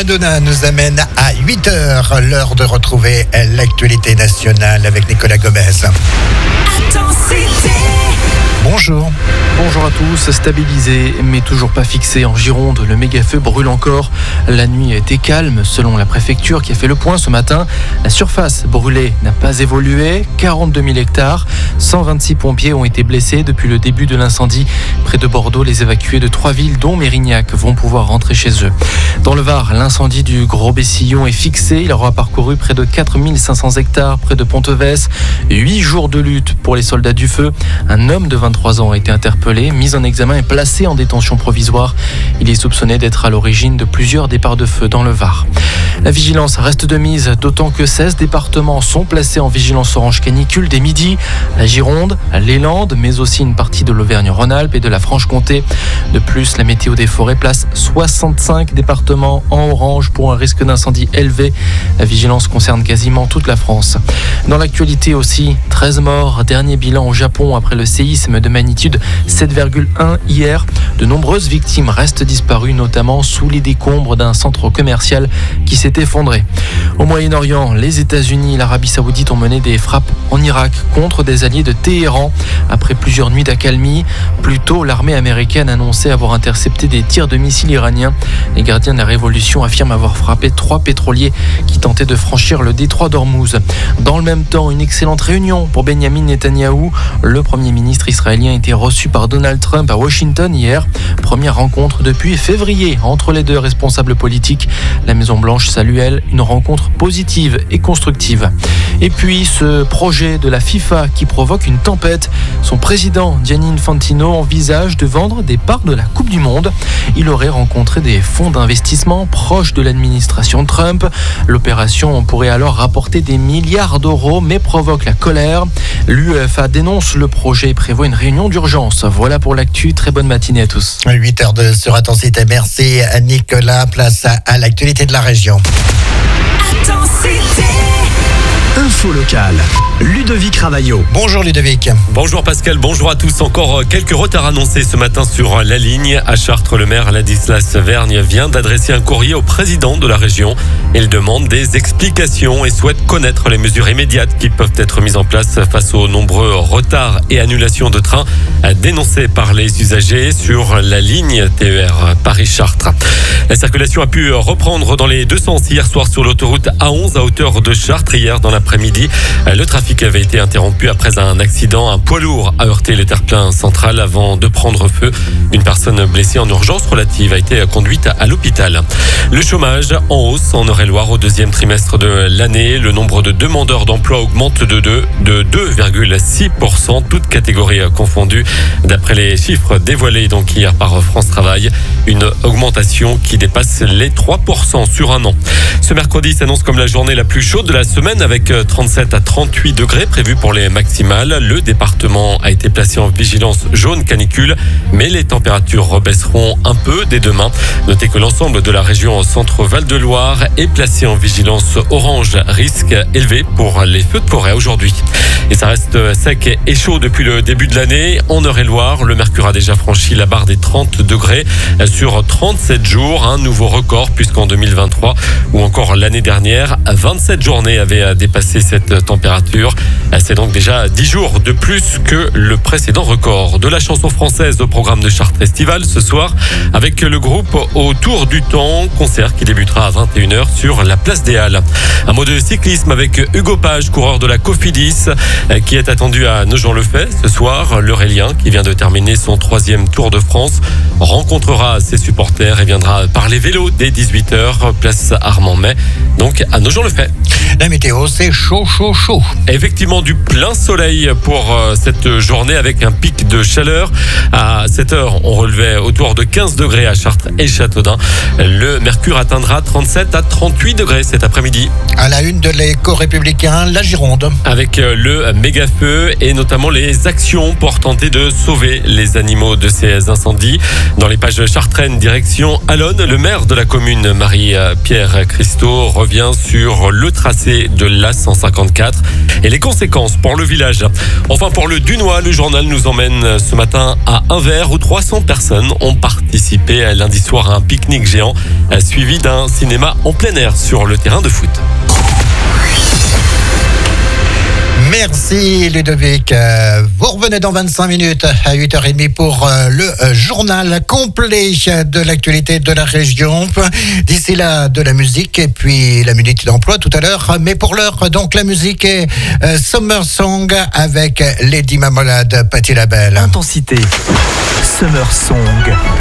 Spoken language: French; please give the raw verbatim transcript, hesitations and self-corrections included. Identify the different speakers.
Speaker 1: Madonna nous amène à huit heures, l'heure de retrouver l'actualité nationale avec Nicolas Gomez.
Speaker 2: Attends, c'était...
Speaker 1: Bonjour.
Speaker 3: Bonjour à tous. Stabilisé mais toujours pas fixé en Gironde, le méga-feu brûle encore. La nuit a été calme selon la préfecture qui a fait le point ce matin. La surface brûlée n'a pas évolué, quarante-deux mille hectares. cent vingt-six pompiers ont été blessés depuis le début de l'incendie. Près de Bordeaux, les évacués de trois villes dont Mérignac vont pouvoir rentrer chez eux. Dans le Var, l'incendie du Gros Bessillon est fixé. Il aura parcouru près de quatre mille cinq cents hectares près de Ponteves. Huit jours de lutte pour les soldats du feu. Un homme de vingt-trois ans a été interpellé, mis en examen et placé en détention provisoire. Il est soupçonné d'être à l'origine de plusieurs départs de feu dans le Var. La vigilance reste de mise, d'autant que seize départements sont placés en vigilance orange canicule dès midi. La Gironde, les Landes, mais aussi une partie de l'Auvergne-Rhône-Alpes et de la Franche-Comté. De plus, la météo des forêts place soixante-cinq départements en orange pour un risque d'incendie élevé. La vigilance concerne quasiment toute la France. Dans l'actualité aussi, treize morts, dernier bilan au Japon après le séisme de magnitude sept virgule un hier. De nombreuses victimes restent disparues, notamment sous les décombres d'un centre commercial qui s'est effondré. Au Moyen-Orient, les États-Unis et l'Arabie Saoudite ont mené des frappes en Irak contre des alliés de Téhéran. Après plusieurs nuits d'accalmie, plus tôt, l'armée américaine annonçait avoir intercepté des tirs de missiles iraniens. Les gardiens de la révolution affirment avoir frappé trois pétroliers qui tentaient de franchir le détroit d'Ormuz. Dans le même temps, une excellente réunion pour Benyamin Netanyahou. Le premier ministre israélien a été reçu par Donald Trump à Washington hier. Première rencontre depuis février entre les deux responsables politiques. La Maison-Blanche salue, elle, une rencontre positive et constructive. Et puis, ce projet de la FIFA qui provoque une tempête. Son président, Gianni Infantino, envisage de vendre des parts de la Coupe du Monde. Il aurait rencontré des fonds d'investissement proches de l'administration Trump. L'opération pourrait alors rapporter des milliards d'euros, mais provoque la colère. L'UEFA dénonce le projet et prévoit une réunion d'urgence. Voilà pour l'actu. Très bonne matinée à tous.
Speaker 1: huit heures de sur Attends-C'était. Merci à Nicolas. Place à, à l'actualité de la région.
Speaker 2: Attends, c'était...
Speaker 4: Info locale, Ludovic Ravaillot.
Speaker 1: Bonjour Ludovic.
Speaker 5: Bonjour Pascal, bonjour à tous. Encore quelques retards annoncés ce matin sur la ligne. À Chartres, le maire Ladislas Vergne vient d'adresser un courrier au président de la région. Il demande des explications et souhaite connaître les mesures immédiates qui peuvent être mises en place face aux nombreux retards et annulations de trains dénoncés par les usagers sur la ligne T E R Paris-Chartres. La circulation a pu reprendre dans les deux sens hier soir sur l'autoroute A onze à hauteur de Chartres. Hier dans l'après-midi, le trafic avait été interrompu après un accident. Un poids lourd a heurté le terre-plein central avant de prendre feu. Une personne blessée en urgence relative a été conduite à l'hôpital. Le chômage en hausse en Eure-et-Loire au deuxième trimestre de l'année. Le nombre de demandeurs d'emploi augmente de deux virgule six pour cent, toutes catégories confondues. D'après les chiffres dévoilés donc hier par France Travail, une augmentation qui dépasse les trois pour cent sur un an. Ce mercredi s'annonce comme la journée la plus chaude de la semaine avec trente-sept à trente-huit degrés prévus pour les maximales. Le département a été placé en vigilance jaune canicule, mais les températures rebaisseront un peu dès demain. Notez que l'ensemble de la région Centre-Val de Loire est placé en vigilance orange, risque élevé pour les feux de forêt aujourd'hui. Et ça reste sec et chaud depuis le début de l'année. En Eure-et-Loire, le mercure a déjà franchi la barre des trente degrés sur trente-sept jours, un nouveau record puisqu'en deux mille vingt-trois ou encore l'année dernière, vingt-sept journées avaient dépassé cette température. C'est donc déjà dix jours de plus que le précédent record. De la chanson française au programme de Chartres Festival ce soir avec le groupe Autour du Temps, concert qui débutera à vingt et une heures sur la place des Halles. Un mot de cyclisme avec Hugo Page, coureur de la Cofidis, qui est attendu à Nogent-le-Fait ce soir. L'Aurélien, qui vient de terminer son troisième Tour de France, rencontrera ses supporters et viendra parler vélo dès dix-huit heures, place Armand-May, donc à Nogent-le-Fait.
Speaker 1: La météo, c'est chaud, chaud, chaud.
Speaker 5: Effectivement, du plein soleil pour euh, cette journée avec un pic de chaleur. À sept heures, on relevait autour de quinze degrés à Chartres et Châteaudun. Le mercure atteindra trente-sept à trente-huit degrés cet après-midi.
Speaker 1: À la une de l'éco-républicain, la Gironde.
Speaker 5: Avec le méga-feu et notamment les actions pour tenter de sauver les animaux de ces incendies. Dans les pages chartraines, direction Allonne, le maire de la commune, Marie-Pierre Christo, revient sur le tracé de l'A cent cinquante-quatre. Et les conséquences pour le village. Enfin, pour le Dunois, le journal nous emmène ce matin à Anvers où trois cents personnes ont participé lundi soir à un pique-nique géant suivi d'un cinéma en plein air sur le terrain de foot.
Speaker 1: Merci Ludovic. Euh, Vous revenez dans vingt-cinq minutes à huit heures trente pour euh, le euh, journal complet de l'actualité de la région. D'ici là, de la musique et puis la minute d'emploi tout à l'heure. Mais pour l'heure, donc la musique est euh, Summer Song avec Lady Marmalade, Patti LaBelle.
Speaker 4: Intensité. Summer Song.